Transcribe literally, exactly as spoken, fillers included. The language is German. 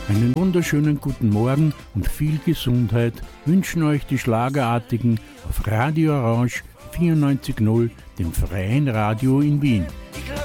Einen wunderschönen guten Morgen und viel Gesundheit wünschen euch die Schlagerartigen auf Radio Orange vierundneunzig Komma null, dem freien Radio in Wien.